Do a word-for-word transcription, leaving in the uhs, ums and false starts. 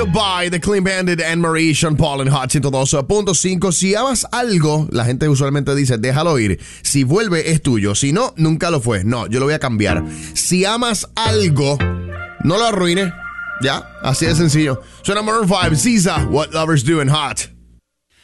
By The Clean Bandit and Marie Sean Paul en Hot ciento dos punto cinco. Si amas algo, la gente usualmente dice, déjalo ir. Si vuelve, es tuyo. Si no, nunca lo fue. No, yo lo voy a cambiar. Si amas algo, no lo arruines. Ya, así de sencillo. Suena Maroon five, Ziza, What Lovers Do en Hot.